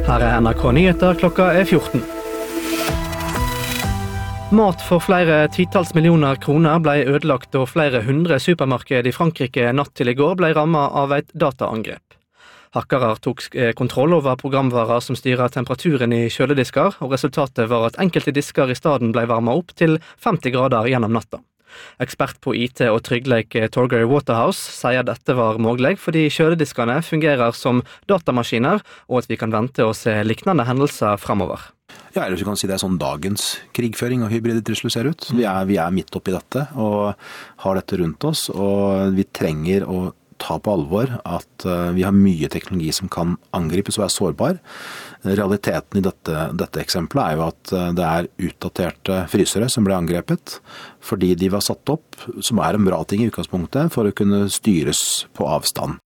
Her NRK Nyheter, klokka 14. Mat for flere titalls millioner kroner ble ødelagt da flere hundre supermarked i Frankrike natt til i går ble rammet av et dataangrep. Hackere tok kontroll over programvarer som styrer temperaturen i kjøledisker, og resultatet var at enkelte disker i stedet ble varmet opp til 50 grader gjennom natta. Ekspert på IT og tryggleik Torgeir Waterhouse sier dette var mulig fordi kjølediskene fungerer som datamaskiner, og at vi kan vente å se liknende hendelser fremover. Ja, eller så kan si det er sånn dagens krigføring og hybride trusler ser ut. Vi er midt oppi dette og har dette rundt oss, og vi trenger å ta på alvor at vi har mye teknologi som kan angripes og er sårbar. Realiteten i dette eksempelet er jo at det er utdaterte frysere som ble angrepet, fordi de var satt opp, som er en bra ting i utgangspunktet, for å kunne styres på avstand.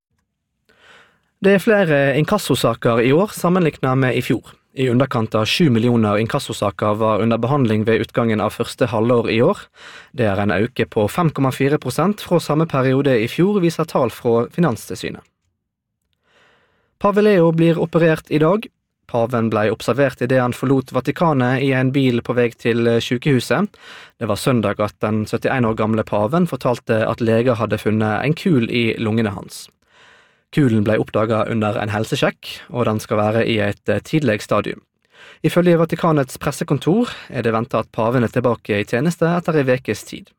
Det er flere inkassosaker i år sammenlignet med i fjor. I underkant av 7 millioner inkassosaker var under behandling ved utgangen av første halvår i år. Det er en øke på 5,4% fra samme periode i fjor, viser tall fra Finanstilsynet. Pave Leo blir operert i dag. Paven ble observert i det han forlot Vatikanet i en bil på vei til sykehuset. Det var søndag at den 71 år gamle paven fortalte at leger hadde funnet en kul i lungene hans. Kulen ble oppdaget under en helsesjekk, og den skal være i et tidlig stadium. Ifølge Vatikanets pressekontor er det ventet at paven er tilbake i tjeneste etter en ukes tid.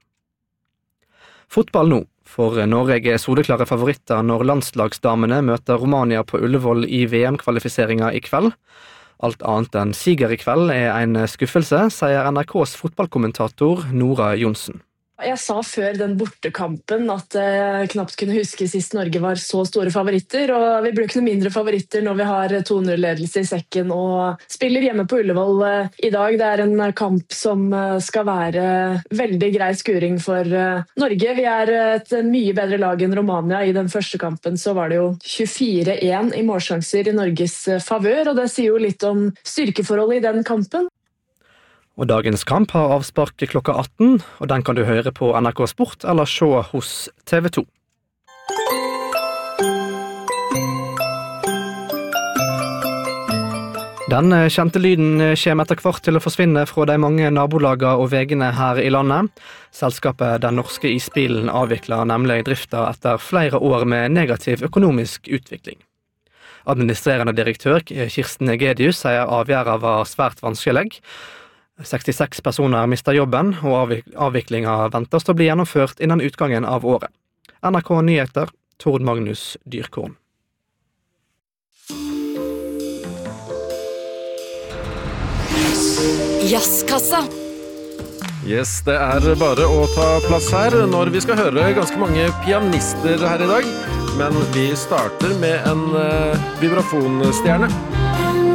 Fotball nå. For Norge er soleklare favoritter når landslagsdamene møter Romania på Ullevål i VM-kvalifiseringen i kveld. Alt annet enn siger i kveld er en skuffelse, sier NRKs fotballkommentator Nora Johnsen. Jeg sa før den bortekampen at jeg knapt kunne huske sist Norge var så store favoritter, og vi blir ikke noe mindre favoritter når vi har 2-0-ledelse i sekken og spiller hjemme på Ullevål i dag. Det er en kamp som skal være veldig grei skuring for Norge. Vi er et mye bedre lag enn Romania. I den første kampen så var det jo 24-1 i målsjanser i Norges favør, og det sier jo litt om styrkeforholdet i den kampen. Og dagens kamp har avspark klokka 18, og den kan du høre på NRK Sport eller se hos TV 2. Den kjente lyden kommer etter hvert til å forsvinne fra de mange nabolagene og veiene her i landet. Selskapet Den Norske Isbilen avvikler nemlig drifta etter flere år med negativ økonomisk utvikling. Administrerende direktør Kirsten Egedius sier avgjørelsen var svært vanskelig. 66 personer mistet jobben, og avviklingen ventes å bli gjennomført innen utgangen av året. NRK Nyheter, Tord Magnus Dyrkorn. Jazzkassa. Yes, det er bare å ta plass her når vi skal høre ganske mange pianister her i dag. Men vi starter med en vibrafonstjerne.